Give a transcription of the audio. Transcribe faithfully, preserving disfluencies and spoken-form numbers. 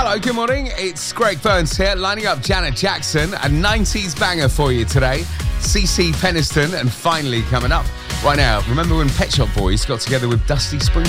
Hello, good morning. It's Greg Burns here, lining up Janet Jackson, a nineties banger for you today. C C Peniston, and finally coming up right now. Remember when Pet Shop Boys got together with Dusty Springfield?